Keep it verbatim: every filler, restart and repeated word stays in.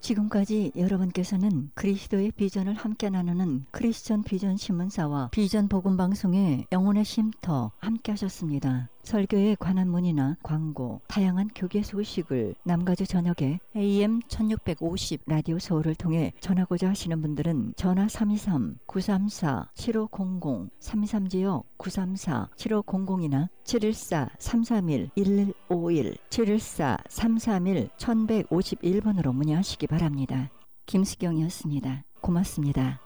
지금까지 여러분께서는 그리스도의 비전을 함께 나누는 크리스천 비전 신문사와 비전 복음 방송의 영혼의 쉼터 함께 하셨습니다. 설교에 관한 문의나 광고, 다양한 교계 소식을 남가주 전역에 에이엠 천육백오십 라디오 서울을 통해 전하고자 하시는 분들은 전화 삼이삼 구삼사 칠오공공, 삼이삼 지역 구삼사 칠오공공이나 칠일사 삼삼일 일일오일, 칠일사 삼삼일 천백오십일 번으로 문의하시기 바랍니다. 김수경이었습니다. 고맙습니다.